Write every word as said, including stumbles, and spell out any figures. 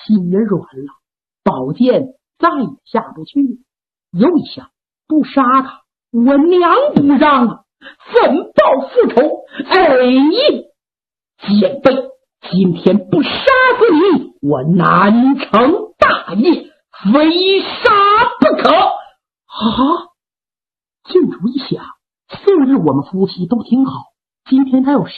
心也软了，宝剑再也下不去。又一想，不杀他，我娘不让啊！怎报复仇？哎，奸妃，今天不杀死你，我难成大业，非杀不可！啊！郡主一想，素日我们夫妻都挺好，今天他要杀